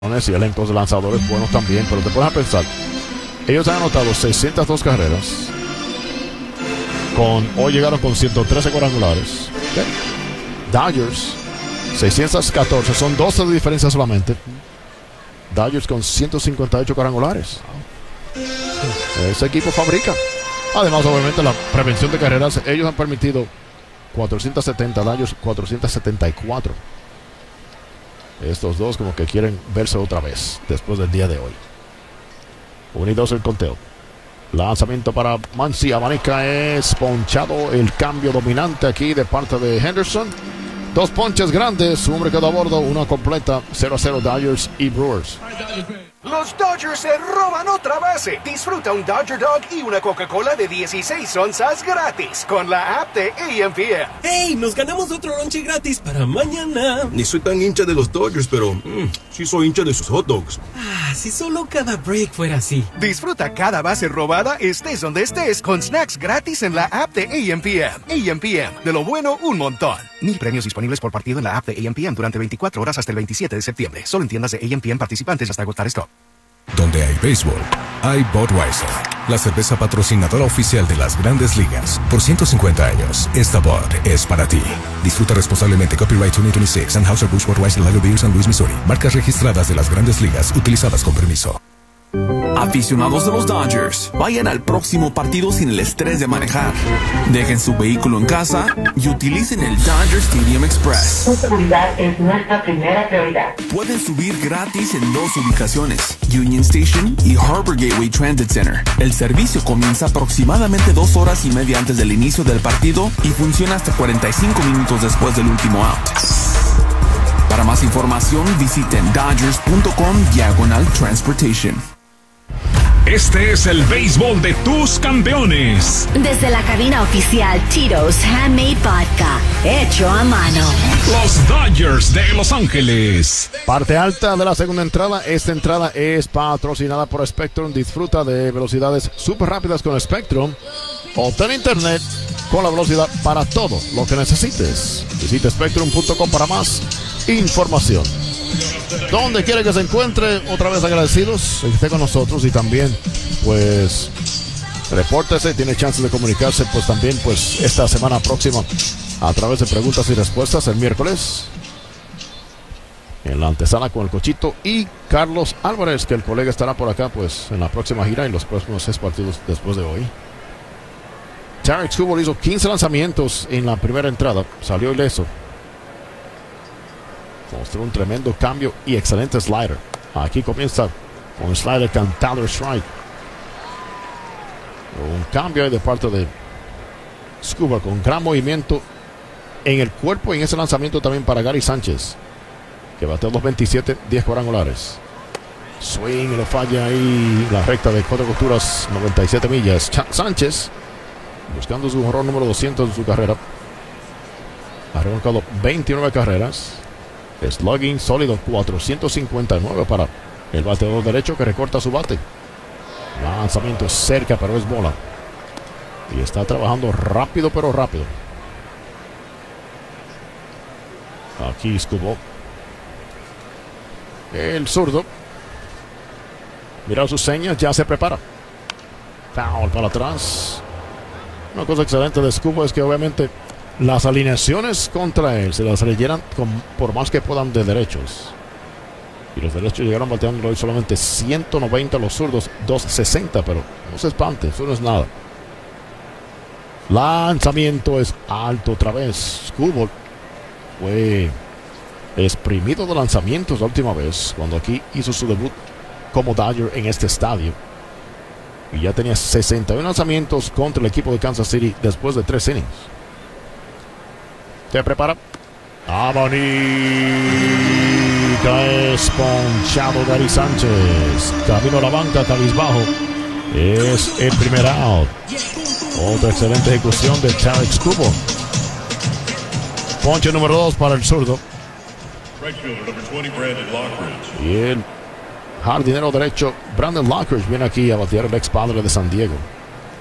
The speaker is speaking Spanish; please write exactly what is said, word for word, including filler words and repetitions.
y elencos de lanzadores buenos también, pero te pones a pensar, ellos han anotado seiscientas dos carreras, con, hoy llegaron con ciento trece cuadrangulares. ¿Okay? Dodgers seiscientos catorce, son doce de diferencia solamente. Dodgers con ciento cincuenta y ocho cuadrangulares. Ese equipo fabrica. Además, obviamente, la prevención de carreras, ellos han permitido cuatrocientos setenta, Dodgers cuatrocientos setenta y cuatro. Estos dos como que quieren verse otra vez después del día de hoy. uno y dos el conteo. Lanzamiento para Muncy. Abanica, es ponchado. El cambio dominante aquí de parte de Henderson. Dos ponches grandes. Un hombre quedó a bordo. Una completa. cero a cero Dodgers y Brewers. Los Dodgers se roban otra base. Disfruta un Dodger Dog y una Coca-Cola de dieciséis onzas gratis con la app de A M P M. ¡Hey! Nos ganamos otro lonche gratis para mañana. Ni soy tan hincha de los Dodgers, pero mmm, sí soy hincha de sus hot dogs. Ah, si solo cada break fuera así. Disfruta cada base robada, estés donde estés, con snacks gratis en la app de A M P M. A M P M, de lo bueno, un montón. Mil premios disponibles por partido en la app de A M P M durante veinticuatro horas hasta el veintisiete de septiembre. Solo en tiendas de A M P M participantes hasta agotar stock. Donde hay béisbol, hay Budweiser, la cerveza patrocinadora oficial de las Grandes Ligas. Por ciento cincuenta años, esta Bud es para ti. Disfruta responsablemente. Copyright dos mil veintiséis, Anheuser-Busch Budweiser Lager Beer, San Luis, Missouri. Marcas registradas de las Grandes Ligas, utilizadas con permiso. Aficionados de los Dodgers, vayan al próximo partido sin el estrés de manejar. Dejen su vehículo en casa y utilicen el Dodger Stadium Express. Su seguridad es nuestra primera prioridad. Pueden subir gratis en dos ubicaciones, Union Station y Harbor Gateway Transit Center. El servicio comienza aproximadamente dos horas y media antes del inicio del partido y funciona hasta cuarenta y cinco minutos después del último out. Para más información, visiten dodgers.com diagonal transportation. Este es el béisbol de tus campeones. Desde la cabina oficial Tito's Handmade Vodka, hecho a mano. Los Dodgers de Los Ángeles. Parte alta de la segunda entrada. Esta entrada es patrocinada por Spectrum. Disfruta de velocidades súper rápidas con Spectrum. Obtén internet con la velocidad para todo lo que necesites. Visita spectrum punto com para más información. Donde quiera que se encuentre, otra vez agradecidos que esté con nosotros y también pues repórtese, tiene chances de comunicarse pues también pues esta semana próxima a través de preguntas y respuestas el miércoles en la antesala con el Cochito y Carlos Álvarez, que el colega estará por acá pues en la próxima gira y los próximos seis partidos después de hoy. Tarik Skubal hizo quince lanzamientos en la primera entrada, salió ileso. Mostró un tremendo cambio y excelente slider. Aquí comienza con un slider cantado strike. Un cambio de parte de Skubal con gran movimiento en el cuerpo y en ese lanzamiento también para Gary Sánchez, que bateó dos veintisiete, diez cuadrangulares. Swing, lo falla ahí la recta de cuatro costuras, noventa y siete millas. Ch- Sánchez buscando su jorrón número doscientos en su carrera. Ha remolcado veintinueve carreras. Slugging sólido, cuatrocientos cincuenta y nueve para el bateador derecho que recorta su bate. Lanzamiento cerca, pero es bola. Y está trabajando rápido, pero rápido. Aquí Skubal. El zurdo. Mira sus señas, ya se prepara. Foul para atrás. Una cosa excelente de Skubal es que obviamente las alineaciones contra él se las rellenan con, por más que puedan de derechos. Y los derechos llegaron bateando hoy solamente ciento noventa, los zurdos doscientos sesenta, pero no se espante, eso no es nada. Lanzamiento es alto otra vez. Skubal fue exprimido de lanzamientos la última vez, cuando aquí hizo su debut como Dodger en este estadio. Y ya tenía sesenta y uno lanzamientos contra el equipo de Kansas City después de tres innings. Se prepara. Abanica, es ponchado Gary Sánchez. Camino a la banca, cabizbajo. Es el primer out. Otra excelente ejecución de Tarik Skubal. Ponche número dos para el zurdo. Y el jardinero derecho Brandon Lockridge viene aquí a batear el ex padre de San Diego.